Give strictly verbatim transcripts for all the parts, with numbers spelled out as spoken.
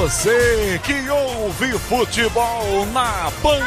Você que ouve futebol na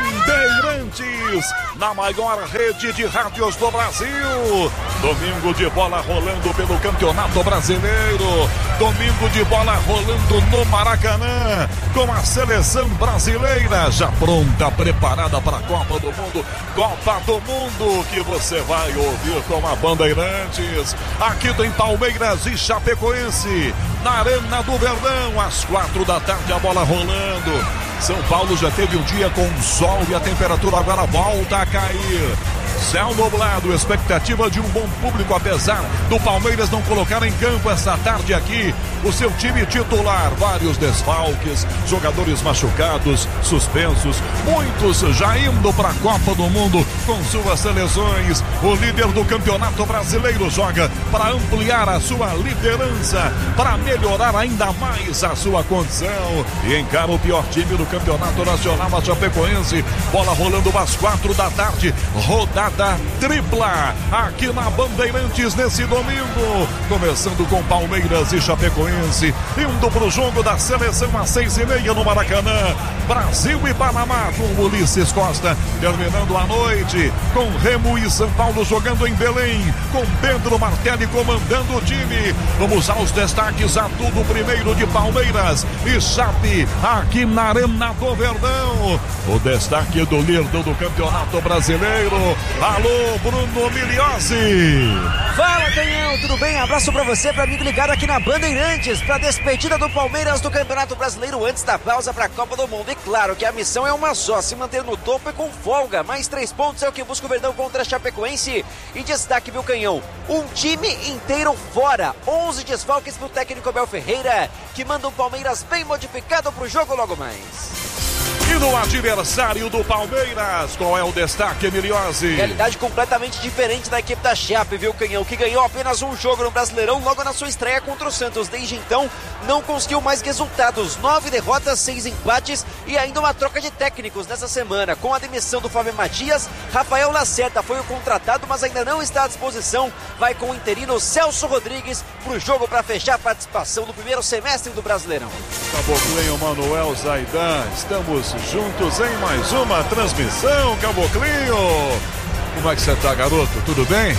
Bandeirantes, na maior rede de rádios do Brasil. Domingo de bola rolando pelo Campeonato Brasileiro. Domingo de bola rolando no Maracanã, com a seleção brasileira já pronta, preparada para a Copa do Mundo. Copa do Mundo que você vai ouvir com a Bandeirantes. Aqui tem Palmeiras e Chapecoense, na Arena do Verdão, às quatro da tarde, a bola rolando. São Paulo já teve um dia com sol e a temperatura agora volta a cair. Céu nublado, expectativa de um bom público, apesar do Palmeiras não colocar em campo essa tarde aqui o seu time titular. Vários desfalques, jogadores machucados, suspensos, muitos já indo para a Copa do Mundo com suas seleções. O líder do Campeonato Brasileiro joga para ampliar a sua liderança, para melhorar ainda mais a sua condição, e encara o pior time do Campeonato Nacional, a Chapecoense. Bola rolando às quatro da tarde, rodada tripla aqui na Bandeirantes nesse domingo, começando com Palmeiras e Chapecoense, indo pro jogo da seleção às seis e meia no Maracanã. Brasil e Panamá com Ulisses Costa, terminando a noite com Remo e São Paulo jogando em Belém, com Pedro Martelli comandando o time. Vamos aos destaques, a tudo primeiro de Palmeiras e Chape aqui na Arena do Verdão. O destaque do líder do Campeonato Brasileiro. Alô, Bruno Miliozzi. Fala, Canhão, tudo bem? Abraço pra você, pra amigo ligado aqui na Bandeirantes, pra despedida do Palmeiras do Campeonato Brasileiro antes da pausa pra Copa do Mundo. E claro que a missão é uma só, se manter no topo e com folga. Mais três pontos é o que busca o Verdão contra a Chapecoense. E destaque, viu, Canhão? Um time inteiro fora. onze desfalques pro técnico Abel Ferreira, que manda o Palmeiras bem modificado pro jogo logo mais. E no adversário do Palmeiras, qual é o destaque, Miliozzi? Realidade completamente diferente da equipe da Chape, viu, Canhão? Que ganhou apenas um jogo no Brasileirão logo na sua estreia contra o Santos. Desde então, não conseguiu mais resultados. Nove derrotas, seis empates e ainda uma troca de técnicos nessa semana. Com a demissão do Fábio Matias, Rafael Lacerda foi o contratado, mas ainda não está à disposição. Vai com o interino Celso Rodrigues pro jogo para fechar a participação do primeiro semestre do Brasileirão. Caboclinho, Manuel Zaidan, estamos juntos em mais uma transmissão, Caboclinho. Como é que você tá, garoto? Tudo bem?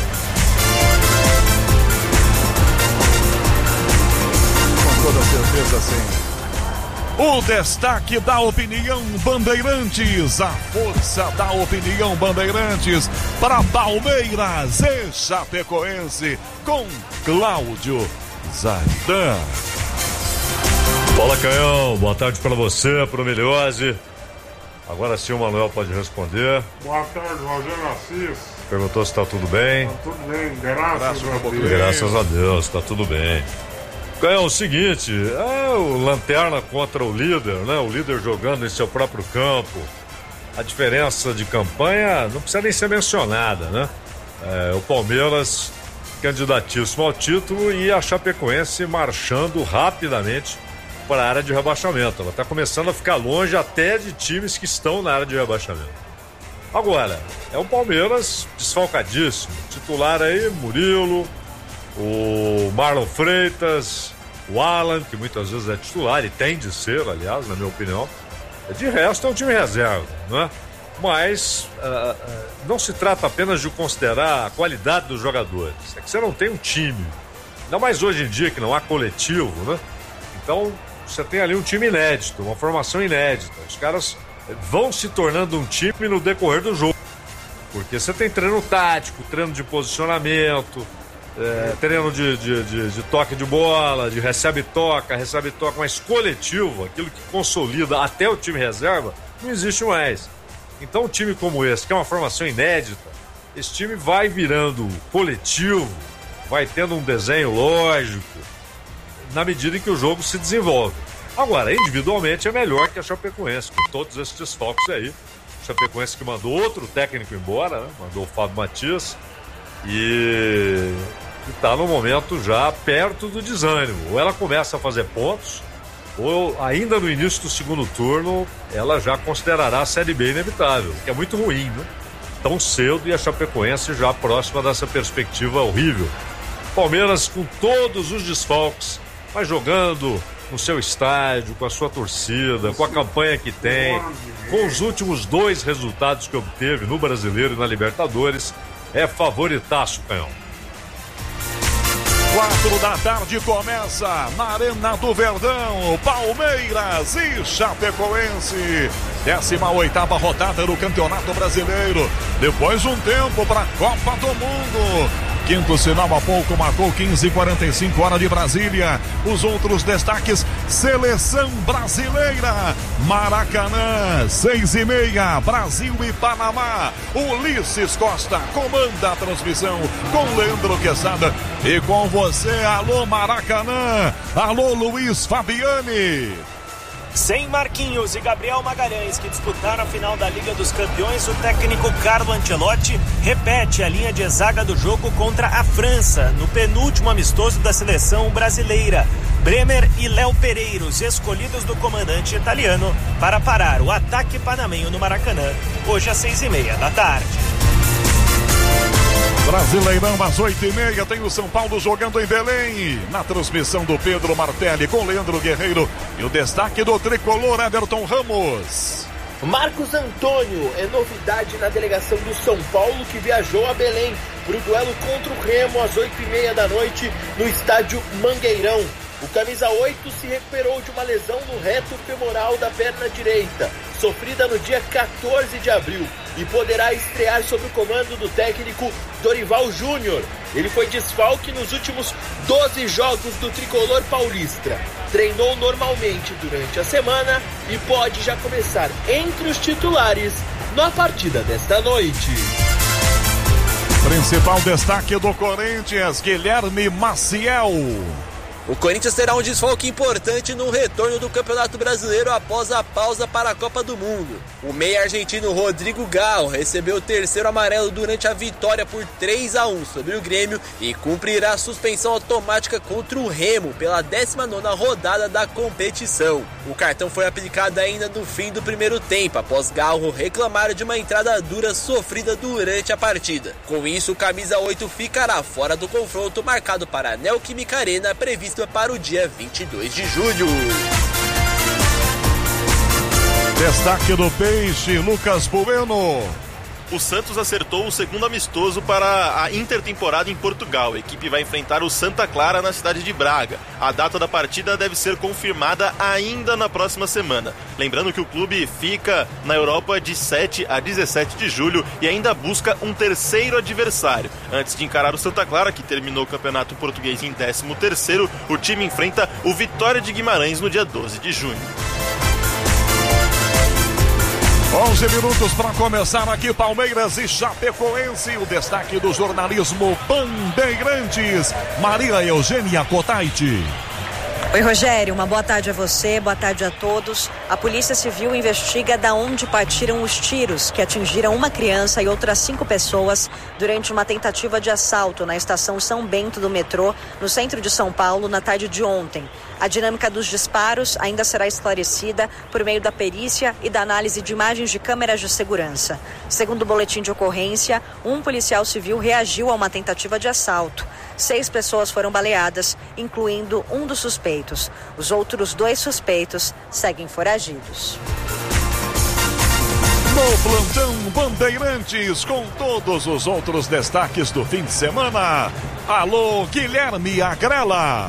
Com toda certeza, sim. O destaque da opinião Bandeirantes, a força da opinião Bandeirantes para Palmeiras e Chapecoense com Cláudio Zaidan. Fala, Canhão, boa tarde para você, para o Miliozzi. Agora sim o Manuel pode responder. Boa tarde, Rogério Assis. Perguntou se está tudo bem. Tá tudo bem, graças a Deus. Graças a Deus, está tudo bem. Canhão, é o seguinte, é o lanterna contra o líder, né? O líder jogando em seu próprio campo. A diferença de campanha não precisa nem ser mencionada, né? É, o Palmeiras candidatíssimo ao título e a Chapecoense marchando rapidamente para a área de rebaixamento. Ela está começando a ficar longe até de times que estão na área de rebaixamento. Agora, é um Palmeiras desfalcadíssimo. Titular aí, Murilo, o Marlon Freitas, o Alan, que muitas vezes é titular e tem de ser, aliás, na minha opinião. De resto é um time reserva, né? Mas uh, uh, não se trata apenas de considerar a qualidade dos jogadores. É que você não tem um time. Ainda mais hoje em dia que não há coletivo, né? Então você tem ali um time inédito, uma formação inédita. Os caras vão se tornando um time no decorrer do jogo. Porque você tem treino tático, treino de posicionamento, é, treino de, de, de, de toque de bola, de recebe-toca, recebe-toca, mas coletivo, aquilo que consolida até o time reserva, não existe mais. Então um time como esse, que é uma formação inédita, esse time vai virando coletivo, vai tendo um desenho lógico, na medida em que o jogo se desenvolve. Agora, individualmente é melhor que a Chapecoense, com todos esses desfalques aí. A Chapecoense que mandou outro técnico embora, né? Mandou o Fábio Matias e está no momento já perto do desânimo. Ou ela começa a fazer pontos, ou ainda no início do segundo turno ela já considerará a Série B inevitável, que é muito ruim, né? Tão cedo e a Chapecoense já próxima dessa perspectiva horrível. Palmeiras com todos os desfalques, mas jogando no seu estádio, com a sua torcida, com a campanha que tem, com os últimos dois resultados que obteve no Brasileiro e na Libertadores, é favoritaço, Canhão. Quatro da tarde começa na Arena do Verdão, Palmeiras e Chapecoense. décima oitava rodada do Campeonato Brasileiro. Depois um tempo para a Copa do Mundo. Quinto sinal há pouco marcou quinze e quarenta e cinco hora de Brasília. Os outros destaques: Seleção Brasileira, Maracanã, seis e meia, Brasil e Panamá. Ulisses Costa comanda a transmissão com Leandro Quesada e com você. Alô Maracanã, alô Luiz Fabiani. Sem Marquinhos e Gabriel Magalhães, que disputaram a final da Liga dos Campeões, o técnico Carlo Ancelotti repete a linha de zaga do jogo contra a França, no penúltimo amistoso da seleção brasileira. Bremer e Léo Pereira, os escolhidos do comandante italiano para parar o ataque panamenho no Maracanã, hoje às seis e meia da tarde. Brasileirão às oito e meia, tem o São Paulo jogando em Belém. Na transmissão do Pedro Martelli com Leandro Guerreiro e o destaque do tricolor Everton Ramos. Marcos Antônio é novidade na delegação do São Paulo, que viajou a Belém para o duelo contra o Remo às oito e meia da noite no estádio Mangueirão. O camisa oito se recuperou de uma lesão no reto femoral da perna direita, sofrida no dia quatorze de abril, e poderá estrear sob o comando do técnico Dorival Júnior. Ele foi desfalque nos últimos doze jogos do tricolor paulista. Treinou normalmente durante a semana e pode já começar entre os titulares na partida desta noite. Principal destaque do Corinthians, Guilherme Maciel. O Corinthians terá um desfalque importante no retorno do Campeonato Brasileiro após a pausa para a Copa do Mundo. O meia argentino Rodrigo Galo recebeu o terceiro amarelo durante a vitória por três a um sobre o Grêmio e cumprirá a suspensão automática contra o Remo pela décima nona rodada da competição. O cartão foi aplicado ainda no fim do primeiro tempo, após Galo reclamar de uma entrada dura sofrida durante a partida. Com isso, o camisa oito ficará fora do confronto marcado para a Neoquímica Arena, previsto para o dia vinte e dois de julho. Destaque do Peixe, Lucas Bueno. O Santos acertou o segundo amistoso para a intertemporada em Portugal. A equipe vai enfrentar o Santa Clara na cidade de Braga. A data da partida deve ser confirmada ainda na próxima semana. Lembrando que o clube fica na Europa de sete a dezessete de julho e ainda busca um terceiro adversário. Antes de encarar o Santa Clara, que terminou o campeonato português em décimo terceiro, o time enfrenta o Vitória de Guimarães no dia doze de junho. onze minutos para começar aqui, Palmeiras e Chapecoense. O destaque do jornalismo Bandeirantes, Maria Eugênia Cotaiti. Oi, Rogério, uma boa tarde a você, boa tarde a todos. A Polícia Civil investiga da onde partiram os tiros que atingiram uma criança e outras cinco pessoas durante uma tentativa de assalto na estação São Bento do metrô, no centro de São Paulo, na tarde de ontem. A dinâmica dos disparos ainda será esclarecida por meio da perícia e da análise de imagens de câmeras de segurança. Segundo o boletim de ocorrência, um policial civil reagiu a uma tentativa de assalto. Seis pessoas foram baleadas, incluindo um dos suspeitos. Os outros dois suspeitos seguem foragidos. No plantão Bandeirantes, com todos os outros destaques do fim de semana. Alô, Guilherme Agrela.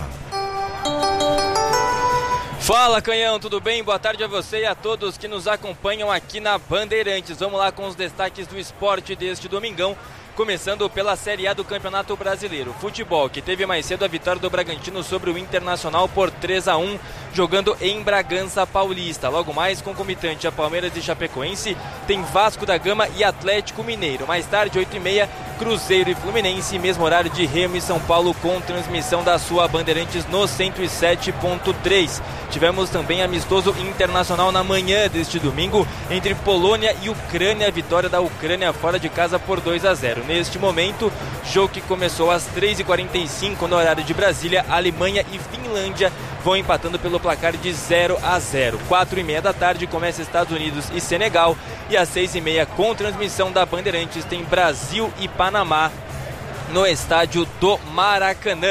Fala, Canhão, tudo bem? Boa tarde a você e a todos que nos acompanham aqui na Bandeirantes. Vamos lá com os destaques do esporte deste domingão. Começando pela Série A do Campeonato Brasileiro. Futebol, que teve mais cedo a vitória do Bragantino sobre o Internacional por três a um, jogando em Bragança Paulista. Logo mais, concomitante a Palmeiras e Chapecoense, tem Vasco da Gama e Atlético Mineiro. Mais tarde, oito e meia, Cruzeiro e Fluminense, mesmo horário de Remo e São Paulo, com transmissão da sua Bandeirantes no cento e sete ponto três. Tivemos também amistoso internacional na manhã deste domingo, entre Polônia e Ucrânia, vitória da Ucrânia fora de casa por dois a zero. Neste momento, jogo que começou às três e quarenta e cinco no horário de Brasília, Alemanha e Finlândia vão empatando pelo placar de zero a zero. quatro e meia da tarde começa Estados Unidos e Senegal, e às seis e meia, com transmissão da Bandeirantes, tem Brasil e Panamá no estádio do Maracanã.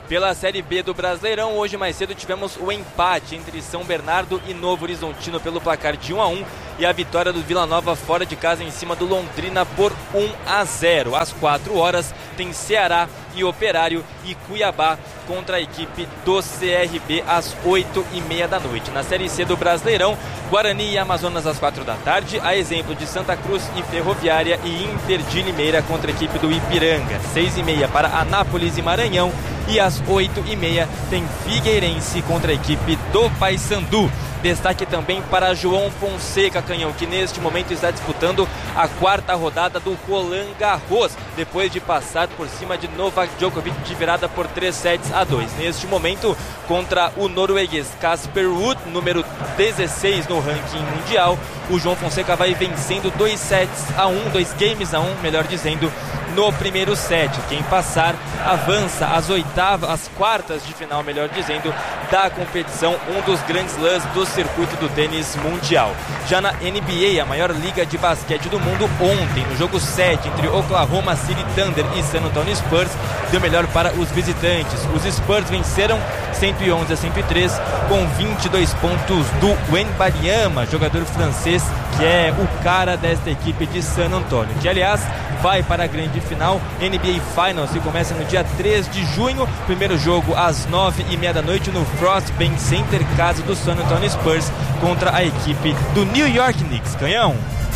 Pela Série B do Brasileirão, hoje mais cedo tivemos o empate entre São Bernardo e Novo Horizontino pelo placar de um a um e a vitória do Vila Nova fora de casa em cima do Londrina por um a zero. Às quatro horas tem Ceará e Operário e Cuiabá contra a equipe do C R B às oito e meia da noite. Na Série C do Brasileirão, Guarani e Amazonas às quatro da tarde, a exemplo de Santa Cruz e Ferroviária e Inter de Limeira contra a equipe do Ipiranga. Seis e meia para Anápolis e Maranhão e às oito e meia tem Figueirense contra a equipe do Paysandu. Destaque também para João Fonseca, Canhão, que neste momento está disputando a quarta rodada do Roland Garros, depois de passar por cima de Novak Djokovic de virada por três sets a dois. Neste momento, contra o norueguês Casper Ruud, número dezesseis no ranking mundial, o João Fonseca vai vencendo dois sets a um, dois games a um, melhor dizendo, no primeiro set. Quem passar avança às oitavas, às quartas de final, melhor dizendo, da competição, um dos grandes slams do circuito do tênis mundial. Já na N B A, a maior liga de basquete do mundo, ontem, no jogo sete entre Oklahoma City Thunder e San Antonio Spurs, deu melhor para os visitantes. Os Spurs venceram cento e onze a cento e três com vinte e dois pontos do Wembanyama, jogador francês que é o cara desta equipe de San Antonio, que aliás vai para a grande final N B A Finals, que começa no dia três de junho. Primeiro jogo às nove e meia da noite no Frost Bank Center, casa do San Antonio Spurs, contra a equipe do New York Knicks. Canhão.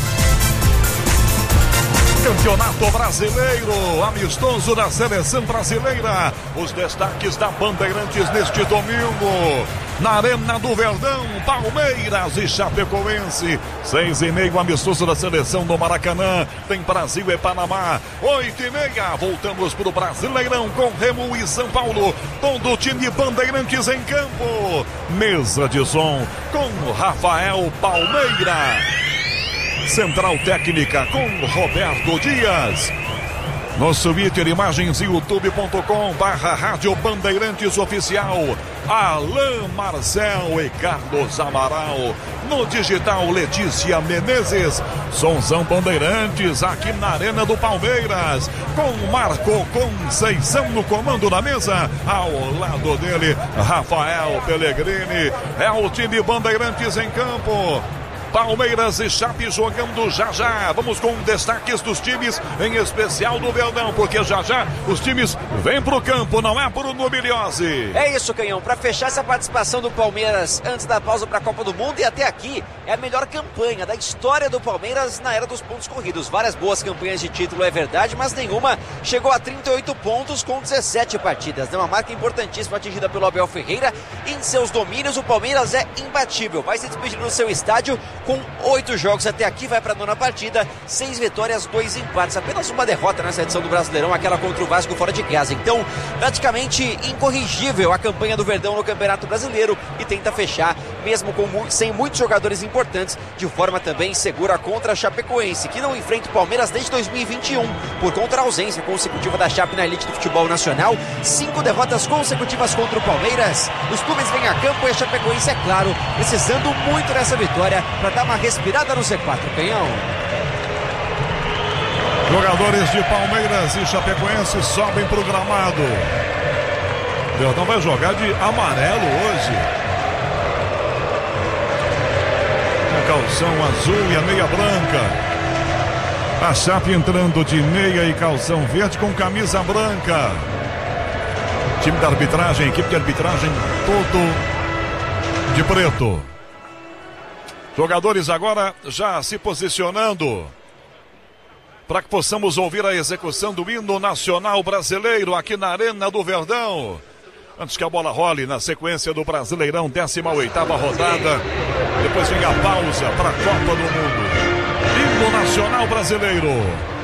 Campeonato Brasileiro, amistoso da Seleção Brasileira. Os destaques da Bandeirantes neste domingo. Na Arena do Verdão, Palmeiras e Chapecoense. Seis e meio, amistoso da Seleção do Maracanã. Tem Brasil e Panamá. Oito e meia, voltamos para o Brasileirão com Remo e São Paulo. Todo o time Bandeirantes em campo. Mesa de som com Rafael Palmeira. Central Técnica com Roberto Dias. No Twitter, imagens, youtube ponto com barra Rádio Bandeirantes Oficial. Alain Marcel e Carlos Amaral. No digital, Letícia Menezes. Sonzão Bandeirantes aqui na Arena do Palmeiras. Com Marco Conceição no comando da mesa. Ao lado dele, Rafael Pellegrini. É o time Bandeirantes em campo. Palmeiras e Chape jogando já já. Vamos com destaques dos times, em especial do Verdão, porque já já os times vêm pro campo, não é, Bruno Miliose? É isso, Canhão. Para fechar essa participação do Palmeiras antes da pausa para a Copa do Mundo, e até aqui é a melhor campanha da história do Palmeiras na era dos pontos corridos. Várias boas campanhas de título, é verdade, mas nenhuma chegou a trinta e oito pontos com dezessete partidas. É uma marca importantíssima atingida pelo Abel Ferreira. Em seus domínios, o Palmeiras é imbatível. Vai se despedir no seu estádio com oito jogos até aqui, vai para a nona partida, seis vitórias, dois empates, apenas uma derrota nessa edição do Brasileirão, aquela contra o Vasco fora de casa. Então, praticamente incorrigível a campanha do Verdão no Campeonato Brasileiro, e tenta fechar, mesmo com, sem muitos jogadores importantes, de forma também segura contra a Chapecoense, que não enfrenta o Palmeiras desde dois mil e vinte e um, por conta da ausência consecutiva da Chape na elite do futebol nacional. Cinco derrotas consecutivas contra o Palmeiras. Os clubes vêm a campo e a Chapecoense, é claro, precisando muito dessa vitória para dar uma respirada no C quatro, Canhão. Jogadores de Palmeiras e Chapecoense sobem pro gramado. Verdão vai jogar de amarelo hoje. Com calção azul e a meia branca. A Chape entrando de meia e calção verde com camisa branca. Time da arbitragem, equipe de arbitragem todo de preto. Jogadores agora já se posicionando para que possamos ouvir a execução do hino nacional brasileiro aqui na Arena do Verdão. Antes que a bola role na sequência do Brasileirão, décima oitava rodada. Depois vem a pausa para a Copa do Mundo. Hino nacional brasileiro.